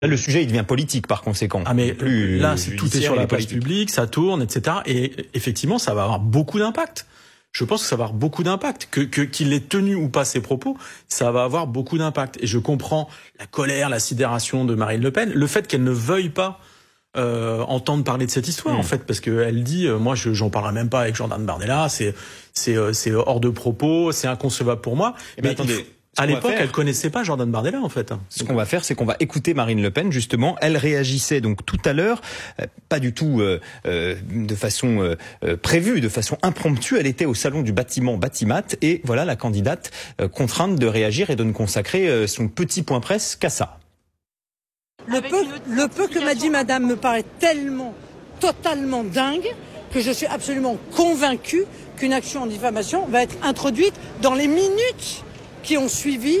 Là, le sujet, il devient politique par conséquent. Ah mais plus là, tout est sur la place publique, ça tourne, etc. Et effectivement, ça va avoir beaucoup d'impact. Je pense que ça va avoir beaucoup d'impact. Qu'il ait tenu ou pas ses propos, ça va avoir beaucoup d'impact. Et je comprends la colère, la sidération de Marine Le Pen, le fait qu'elle ne veuille pas entendre parler de cette histoire, en fait, parce qu'elle dit, moi, j'en parlerai même pas avec Jordan Bardella, c'est hors de propos, c'est inconcevable pour moi. Mais attendez. À l'époque, elle connaissait pas Jordan Bardella, en fait. Ce qu'on va faire, c'est qu'on va écouter Marine Le Pen, justement. Elle réagissait donc tout à l'heure, pas du tout de façon prévue, de façon impromptue. Elle était au salon du bâtiment Batimat, et voilà la candidate contrainte de réagir et de ne consacrer son petit point presse qu'à ça. Le peu que m'a dit madame me paraît totalement dingue, que je suis absolument convaincue qu'une action en diffamation va être introduite dans les minutes qui ont suivi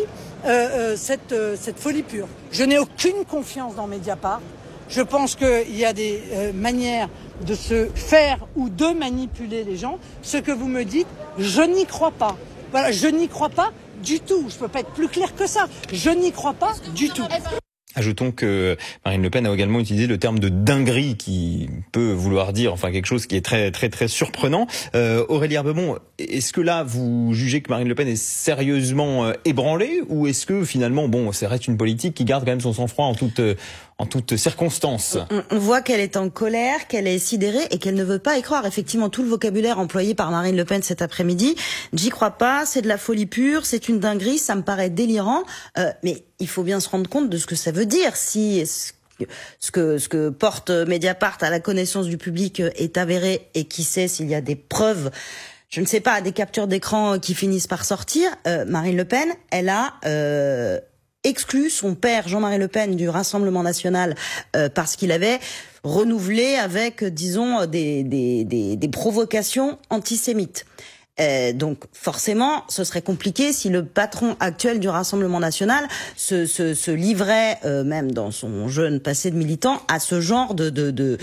cette folie pure. Je n'ai aucune confiance dans Mediapart. Je pense qu'il y a des manières de se faire ou de manipuler les gens. Ce que vous me dites, je n'y crois pas. Voilà, je n'y crois pas du tout. Je ne peux pas être plus clair que ça. Je n'y crois pas du tout. Ajoutons que Marine Le Pen a également utilisé le terme de dinguerie, qui peut vouloir dire quelque chose qui est très surprenant. Aurélie Herbemont, est-ce que là vous jugez que Marine Le Pen est sérieusement ébranlée, ou est-ce que finalement ça reste une politique qui garde quand même son sang-froid en toutes circonstances? On voit qu'elle est en colère, qu'elle est sidérée et qu'elle ne veut pas y croire. Effectivement, tout le vocabulaire employé par Marine Le Pen cet après-midi, j'y crois pas, c'est de la folie pure, c'est une dinguerie, ça me paraît délirant. Mais il faut bien se rendre compte de ce que ça veut dire. Si ce que porte Mediapart à la connaissance du public est avéré, et qui sait s'il y a des preuves, je ne sais pas, des captures d'écran qui finissent par sortir, Marine Le Pen, elle a exclu son père Jean-Marie Le Pen du Rassemblement national parce qu'il avait renouvelé avec, disons, des provocations antisémites. Donc forcément, ce serait compliqué si le patron actuel du Rassemblement national se livrait, même dans son jeune passé de militant, à ce genre de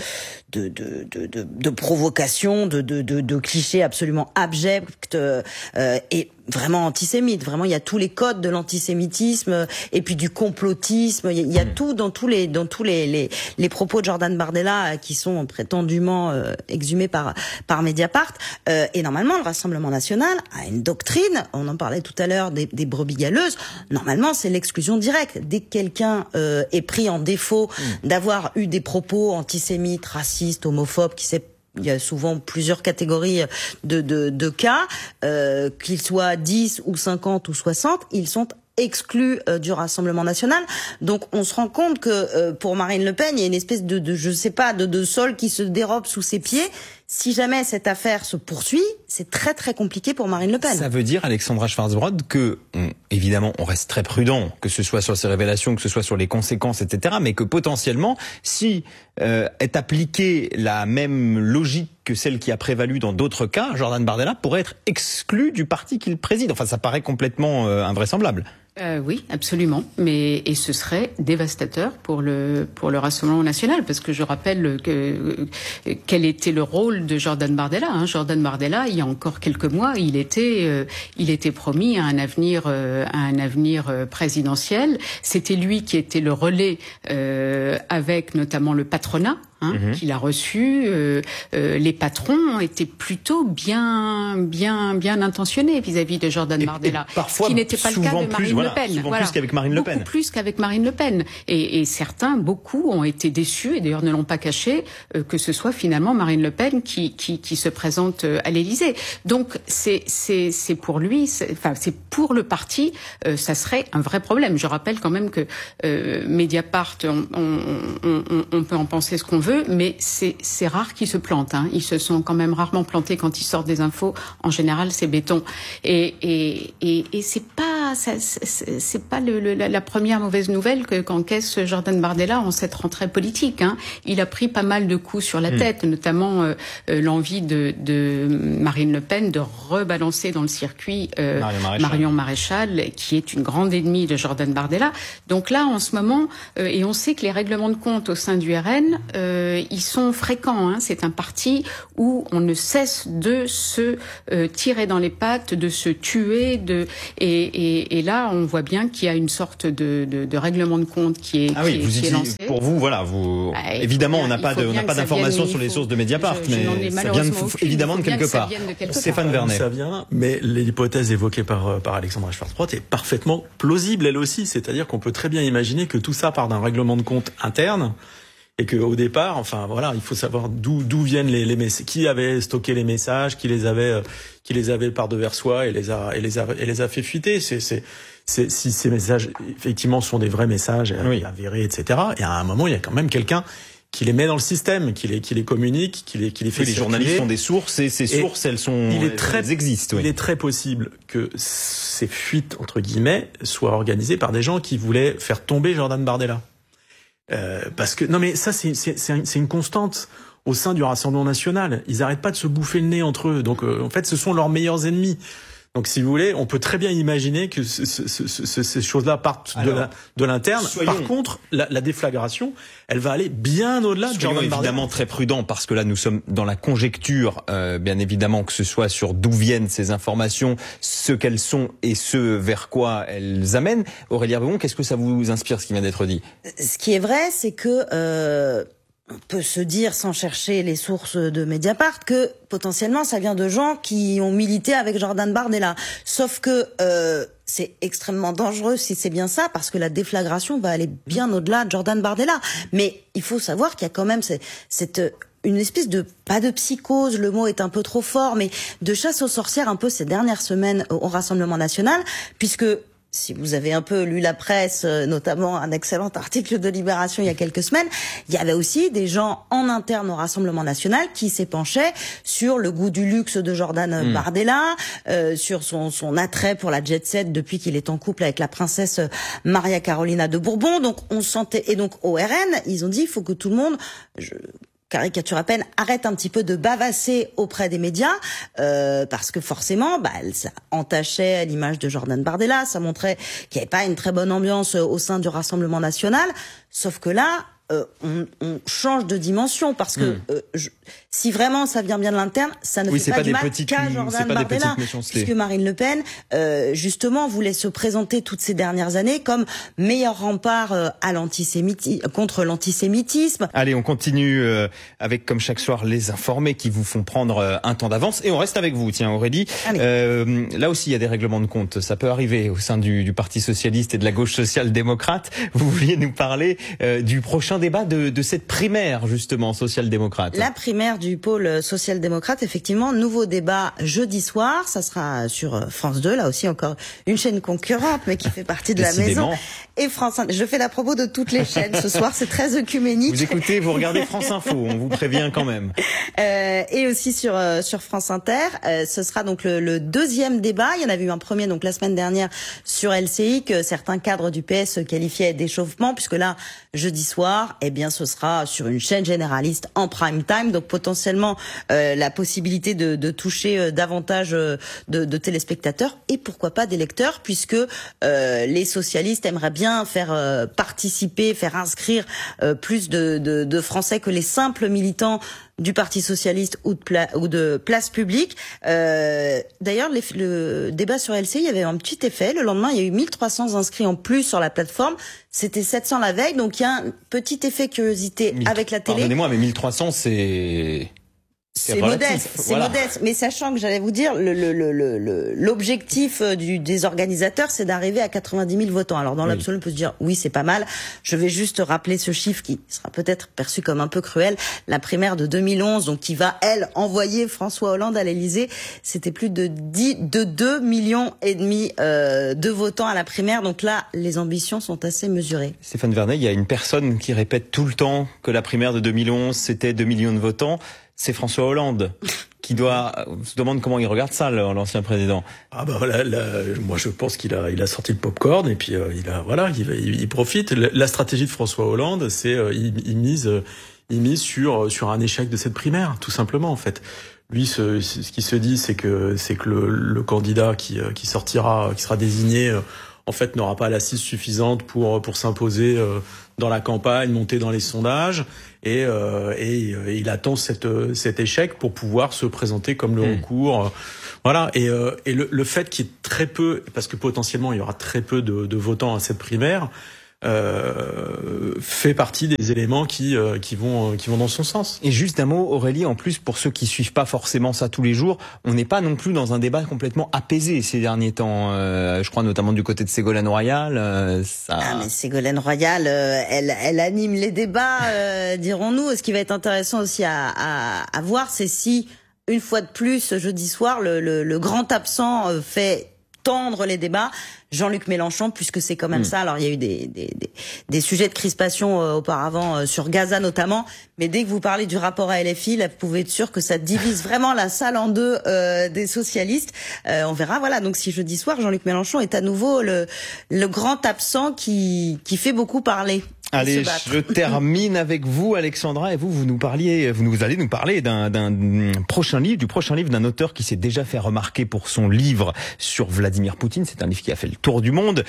provocation, de clichés absolument abjects et vraiment antisémites. Vraiment, il y a tous les codes de l'antisémitisme et puis du complotisme. Il y a tout dans tous les propos de Jordan Bardella qui sont prétendument exhumés par Mediapart. Et normalement, le Rassemblement national a une doctrine. On en parlait tout à l'heure des brebis galeuses. Normalement, c'est l'exclusion directe. Dès que quelqu'un est pris en défaut d'avoir eu des propos antisémites, racistes, homophobes, il y a souvent plusieurs catégories de cas, qu'ils soient 10 ou 50 ou 60, ils sont exclus du Rassemblement national. Donc on se rend compte que pour Marine Le Pen, il y a une espèce de sol qui se dérobe sous ses pieds. Si jamais cette affaire se poursuit, c'est très compliqué pour Marine Le Pen. Ça veut dire, Alexandra Schwarzbrod, que évidemment on reste très prudent, que ce soit sur ces révélations, que ce soit sur les conséquences, etc., mais que potentiellement, si est appliquée la même logique que celle qui a prévalu dans d'autres cas, Jordan Bardella pourrait être exclu du parti qu'il préside. Enfin, ça paraît complètement invraisemblable. Oui, absolument. Et ce serait dévastateur pour le Rassemblement national, parce que je rappelle quel était le rôle de Jordan Bardella. Jordan Bardella, il y a encore quelques mois, il était promis à un avenir présidentiel. C'était lui qui était le relais avec notamment le patronat. Qu'il a reçu, les patrons étaient plutôt bien intentionnés vis-à-vis de Jordan Bardella, parfois, ce qui n'était pas le cas de Marine Le Pen. Souvent plus qu'avec Marine Le Pen. Beaucoup plus qu'avec Marine Le Pen. Et beaucoup ont été déçus, et d'ailleurs ne l'ont pas caché, que ce soit finalement Marine Le Pen qui se présente à l'Élysée. Donc c'est pour lui, c'est pour le parti, ça serait un vrai problème. Je rappelle quand même que Mediapart, on peut en penser ce qu'on veut, mais c'est rare qu'ils se plantent. Ils se sont quand même rarement plantés quand ils sortent des infos. En général, c'est béton. Et c'est pas la première mauvaise nouvelle qu'encaisse Jordan Bardella en cette rentrée politique. Il a pris pas mal de coups sur la tête, notamment l'envie de Marine Le Pen de rebalancer dans le circuit Marion Maréchal, qui est une grande ennemie de Jordan Bardella. Donc là, en ce moment, et on sait que les règlements de compte au sein du RN ils sont fréquents. C'est un parti où on ne cesse de se tirer dans les pattes, de se tuer, et là on voit bien qu'il y a une sorte de règlement de compte qui est lancé. Pour vous, voilà, évidemment, on n'a pas d'informations sur les sources de Mediapart, mais ça vient évidemment de quelque part. Stéphane Vernet. Ça vient, mais l'hypothèse évoquée par Alexandra Schwarz-Brought est parfaitement plausible, elle aussi. C'est-à-dire qu'on peut très bien imaginer que tout ça part d'un règlement de compte interne, et que au départ, enfin voilà, il faut savoir d'où viennent les messages, qui avait stocké les messages, qui les avait par devers soi et les a fait fuiter. Si ces messages effectivement sont des vrais messages avérés, etc. Et à un moment, il y a quand même quelqu'un qui les met dans le système, qui les communique, qui les fait. Les journalistes sont des sources, et ces sources, elles existent. Il est très possible que ces fuites entre guillemets soient organisées par des gens qui voulaient faire tomber Jordan Bardella. Parce que non, mais ça c'est une constante au sein du Rassemblement national. Ils arrêtent pas de se bouffer le nez entre eux. Donc en fait, ce sont leurs meilleurs ennemis. Donc, si vous voulez, on peut très bien imaginer que ces choses-là partent de l'interne. Par contre, la déflagration, elle va aller bien au-delà de Jordan Bardella. Évidemment très prudent, parce que là, nous sommes dans la conjecture, bien évidemment, que ce soit sur d'où viennent ces informations, ce qu'elles sont et ce vers quoi elles amènent. Aurélie Herbemont, qu'est-ce que ça vous inspire, ce qui vient d'être dit? Ce qui est vrai, c'est que on peut se dire, sans chercher les sources de Mediapart, que potentiellement ça vient de gens qui ont milité avec Jordan Bardella. Sauf que c'est extrêmement dangereux si c'est bien ça, parce que la déflagration va aller bien au-delà de Jordan Bardella. Mais il faut savoir qu'il y a quand même une espèce de, pas de psychose, le mot est un peu trop fort, mais de chasse aux sorcières un peu ces dernières semaines au Rassemblement national, puisque si vous avez un peu lu la presse, notamment un excellent article de Libération il y a quelques semaines, il y avait aussi des gens en interne au Rassemblement national qui s'épanchaient sur le goût du luxe de Jordan Bardella, sur son attrait pour la jet set depuis qu'il est en couple avec la princesse Maria Carolina de Bourbon. Donc on sentait, et donc au RN, ils ont dit il faut que tout le monde, caricature à peine, arrête un petit peu de bavasser auprès des médias, parce que forcément, ça entachait l'image de Jordan Bardella, ça montrait qu'il n'y avait pas une très bonne ambiance au sein du Rassemblement national, sauf que là, on change de dimension, parce que si vraiment ça vient bien de l'interne, ça ne fait pas du mal qu'à Jordan Bardella, puisque Marine Le Pen justement voulait se présenter toutes ces dernières années comme meilleur rempart contre l'antisémitisme. Allez, on continue avec, comme chaque soir, les informés qui vous font prendre un temps d'avance, et on reste avec vous, tiens Aurélie. Là aussi il y a des règlements de compte, ça peut arriver au sein du Parti socialiste et de la gauche social-démocrate. Vous vouliez nous parler du prochain débat de cette primaire, justement, social-démocrate. La primaire du pôle social-démocrate, effectivement, nouveau débat jeudi soir, ça sera sur France 2, là aussi encore une chaîne concurrente, mais qui fait partie de la maison. Et France 1, je fais la promo de toutes les chaînes ce soir, c'est très œcuménique. Vous écoutez, vous regardez France Info, on vous prévient quand même. Et aussi sur France Inter, ce sera donc le deuxième débat. Il y en avait eu un premier donc la semaine dernière sur LCI que certains cadres du PS qualifiaient d'échauffement, puisque là, jeudi soir, ce sera sur une chaîne généraliste en prime time, donc potentiellement la possibilité de toucher davantage de téléspectateurs et pourquoi pas des lecteurs, puisque les socialistes aimeraient bien faire participer, faire inscrire plus de Français que les simples militants du Parti socialiste ou de Place Publique. D'ailleurs, le débat sur LCI, il y avait un petit effet. Le lendemain, il y a eu 1300 inscrits en plus sur la plateforme. C'était 700 la veille, donc il y a un petit effet curiosité avec la télé. Pardonnez-moi, mais 1300, c'est modeste, modeste. Mais sachant que j'allais vous dire, l'objectif des organisateurs, c'est d'arriver à 90 000 votants. Alors dans l'absolu, on peut se dire, oui, c'est pas mal. Je vais juste rappeler ce chiffre qui sera peut-être perçu comme un peu cruel. La primaire de 2011, donc qui va, elle, envoyer François Hollande à l'Élysée, c'était plus de 2,5 millions de votants à la primaire. Donc là, les ambitions sont assez mesurées. Stéphane Vernet, il y a une personne qui répète tout le temps que la primaire de 2011, c'était 2 millions de votants. C'est François Hollande qui on se demande comment il regarde ça, l'ancien président. Moi je pense qu'il a sorti le popcorn et puis il profite. La stratégie de François Hollande, c'est il mise sur un échec de cette primaire, tout simplement en fait. Lui, ce qui se dit, c'est que le candidat qui sera désigné en fait, n'aura pas l'assise suffisante pour s'imposer dans la campagne, monter dans les sondages, et il attend cet échec pour pouvoir se présenter comme le recours. Voilà. Et le fait qu'il y ait très peu, parce que potentiellement il y aura très peu de votants à cette primaire, fait partie des éléments qui vont dans son sens. Et juste un mot, Aurélie, en plus, pour ceux qui suivent pas forcément ça tous les jours, on n'est pas non plus dans un débat complètement apaisé ces derniers temps. Je crois notamment du côté de Ségolène Royal. Mais Ségolène Royal, elle anime les débats, dirons-nous. Ce qui va être intéressant aussi à voir, c'est si, une fois de plus, jeudi soir, le grand absent fait tendre les débats, Jean-Luc Mélenchon, puisque c'est quand même ça. Alors il y a eu des sujets de crispation auparavant sur Gaza notamment, mais dès que vous parlez du rapport à LFI, là, vous pouvez être sûr que ça divise vraiment la salle en deux des socialistes. On verra, voilà. Donc si jeudi soir, Jean-Luc Mélenchon est à nouveau le grand absent qui fait beaucoup parler. Allez, je termine avec vous, Alexandra, et vous allez nous parler du prochain livre d'un auteur qui s'est déjà fait remarquer pour son livre sur Vladimir Poutine. C'est un livre qui a fait le tour du monde.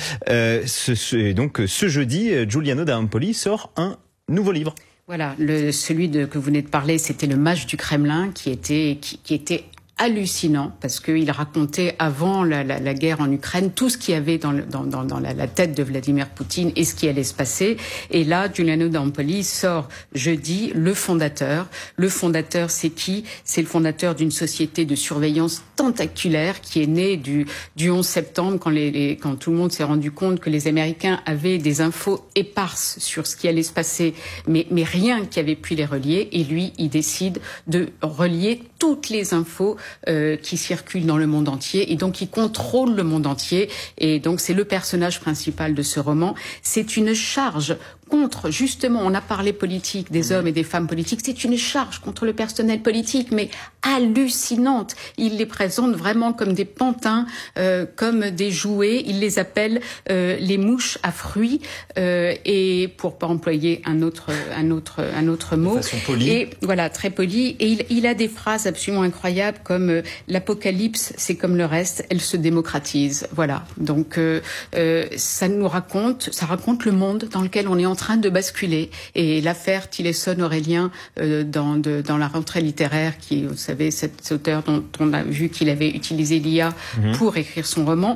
Donc ce jeudi, Giuliano d'Ampoli sort un nouveau livre. Voilà, celui que vous venez de parler, c'était Le Mage du Kremlin, qui était hallucinant, parce qu'il racontait avant la guerre en Ukraine tout ce qu'il y avait dans la tête de Vladimir Poutine et ce qui allait se passer. Et là, Giuliano d'Ampoli sort jeudi Le Fondateur. Le Fondateur, c'est qui? C'est le fondateur d'une société de surveillance tentaculaire qui est née du 11 septembre, quand tout le monde s'est rendu compte que les Américains avaient des infos éparses sur ce qui allait se passer, mais rien qui avait pu les relier. Et lui, il décide de relier toutes les infos qui circulent dans le monde entier, et donc il contrôle le monde entier, et donc c'est le personnage principal de ce roman. C'est une charge contre, justement, on a parlé politique, des hommes et des femmes politiques, c'est une charge contre le personnel politique, mais hallucinante. Il les présente vraiment comme des pantins, comme des jouets. Il les appelle les mouches à fruits, et pour pas employer un autre mot. De façon polie. Et voilà, très poli. Et il a des phrases absolument incroyables comme l'apocalypse, c'est comme le reste, elle se démocratise. Voilà. Donc ça raconte le monde dans lequel on est en train de basculer. Et l'affaire Tillerson-Aurélien dans la rentrée littéraire, qui, vous savez, cet auteur dont on a vu qu'il avait utilisé l'IA pour écrire son roman,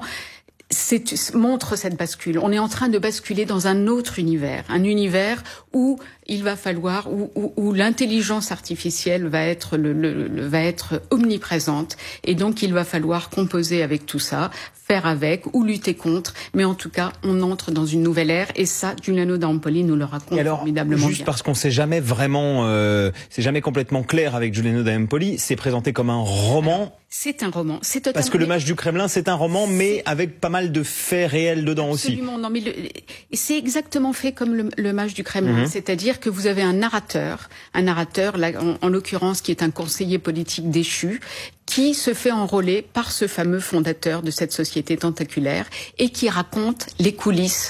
montre cette bascule. On est en train de basculer dans un autre univers, un univers où il va falloir, où l'intelligence artificielle va être omniprésente, et donc il va falloir composer avec tout ça, faire avec ou lutter contre, mais en tout cas on entre dans une nouvelle ère, et ça Giuliano d'Ampoli nous le raconte formidablement juste bien. Parce qu'on sait jamais vraiment, c'est jamais complètement clair avec Giuliano d'Ampoli, c'est présenté comme un roman. Alors, c'est un roman, c'est totalement... Parce que Le Mage du Kremlin, c'est un roman, mais avec pas mal de faits réels dedans aussi. Absolument, non, mais c'est exactement fait comme le Mage du Kremlin, c'est-à-dire que vous avez un narrateur, là, en l'occurrence, qui est un conseiller politique déchu, qui se fait enrôler par ce fameux fondateur de cette société tentaculaire et qui raconte les coulisses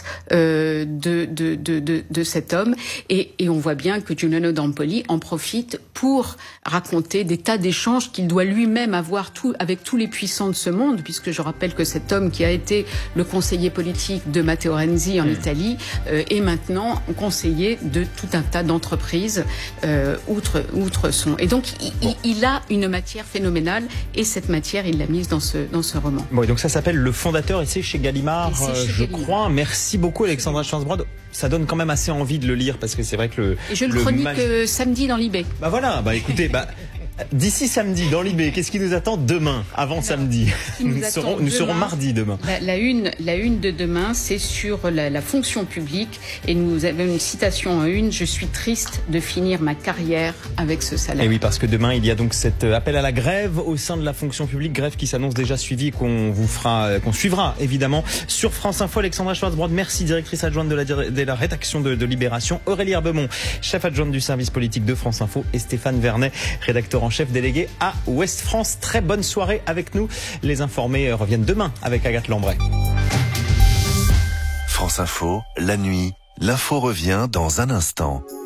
de cet homme. Et on voit bien que Giuliano d'Ampoli en profite pour raconter des tas d'échanges qu'il doit lui-même avoir avec tous les puissants de ce monde, puisque je rappelle que cet homme qui a été le conseiller politique de Matteo Renzi en Italie est maintenant conseiller de tout un tas d'entreprises outre son. Et donc il a une matière phénoménale. Et cette matière, il l'a mise dans ce roman. Bon, et donc ça s'appelle Le Fondateur, et c'est chez Gallimard, je crois. Merci beaucoup, Alexandra Schwarzbrod. Ça donne quand même assez envie de le lire, parce que c'est vrai que et je le chronique samedi dans l'IB. Bah voilà, écoutez, d'ici samedi dans l'IB, qu'est-ce qui nous attend demain, avant samedi? Nous serons mardi demain. La une de demain, c'est sur la fonction publique, et nous avons une citation en une: je suis triste de finir ma carrière avec ce salaire. Et oui, parce que demain il y a donc cet appel à la grève au sein de la fonction publique, grève qui s'annonce déjà suivie, qu'on suivra évidemment sur France Info. Alexandra Schwarzbrod, merci, directrice adjointe de la rédaction de Libération. Aurélie Herbemont, chef adjointe du service politique de France Info, et Stéphane Vernet, rédacteur en chef délégué à Ouest France. Très bonne soirée avec nous. Les informés reviennent demain avec Agathe Lambray. France Info, la nuit, l'info revient dans un instant.